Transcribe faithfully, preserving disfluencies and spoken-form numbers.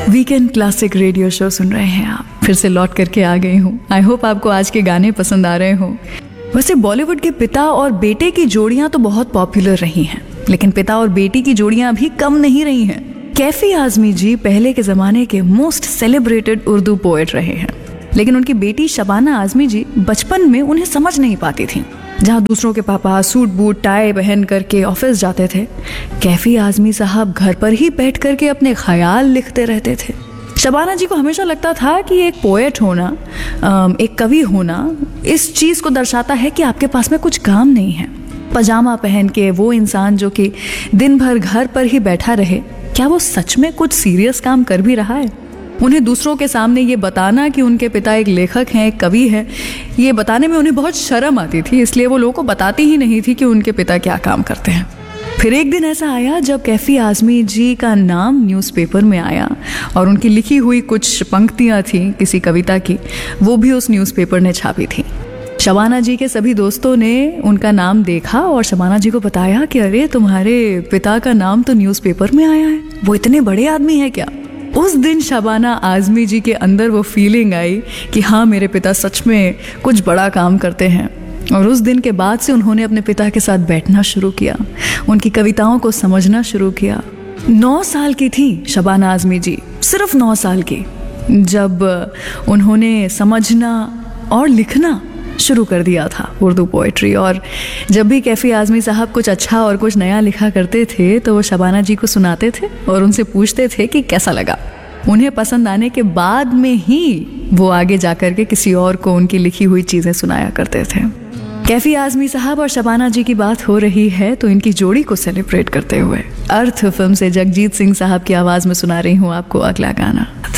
Weekend classic radio show सुन रहे हैं आप। फिर से लौट करके आ गई हूँ। आई होप आपको आज के गाने पसंद आ रहे हो। वैसे बॉलीवुड के पिता और बेटे की जोड़ियां तो बहुत पॉपुलर रही हैं, लेकिन पिता और बेटी की जोड़ियां भी कम नहीं रही हैं। कैफी आजमी जी पहले के जमाने के मोस्ट सेलिब्रेटेड उर्दू पोएट रहे हैं, लेकिन उनकी बेटी शबाना आजमी जी बचपन में उन्हें समझ नहीं पाती थी। जहाँ दूसरों के पापा सूट बूट टाई पहन करके ऑफिस जाते थे, कैफी आजमी साहब घर पर ही बैठ करके अपने ख्याल लिखते रहते थे। शबाना जी को हमेशा लगता था कि एक पोएट होना, एक कवि होना, इस चीज़ को दर्शाता है कि आपके पास में कुछ काम नहीं है। पजामा पहन के वो इंसान जो कि दिन भर घर पर ही बैठा रहे, क्या वो सच में कुछ सीरियस काम कर भी रहा है? उन्हें दूसरों के सामने ये बताना कि उनके पिता एक लेखक हैं, एक कवि हैं, ये बताने में उन्हें बहुत शर्म आती थी, इसलिए वो लोगों को बताती ही नहीं थी कि उनके पिता क्या काम करते हैं। फिर एक दिन ऐसा आया जब कैफी आजमी जी का नाम न्यूज़पेपर में आया और उनकी लिखी हुई कुछ पंक्तियाँ थीं किसी कविता की, वो भी उस न्यूज़पेपर ने छापी थी। शबाना जी के सभी दोस्तों ने उनका नाम देखा और शबाना जी को बताया कि अरे तुम्हारे पिता का नाम तो न्यूज़पेपर में आया है, वो इतने बड़े आदमी हैं क्या? उस दिन शबाना आजमी जी के अंदर वो फीलिंग आई कि हाँ, मेरे पिता सच में कुछ बड़ा काम करते हैं। और उस दिन के बाद से उन्होंने अपने पिता के साथ बैठना शुरू किया, उनकी कविताओं को समझना शुरू किया। नौ साल की थी शबाना आजमी जी, सिर्फ नौ साल की, जब उन्होंने समझना और लिखना शुरू कर दिया था उर्दू पोएट्री। और जब भी कैफी आजमी साहब कुछ अच्छा और कुछ नया लिखा करते थे तो वो शबाना जी को सुनाते थे और उनसे पूछते थे कि कैसा लगा। उन्हें पसंद आने के बाद में ही वो आगे जाकर के किसी और को उनकी लिखी हुई चीज़ें सुनाया करते थे। कैफी आजमी साहब और शबाना जी की बात हो रही है तो इनकी जोड़ी को सेलिब्रेट करते हुए अर्थ फिल्म से जगजीत सिंह साहब की आवाज़ में सुना रही हूँ आपको अगला गाना।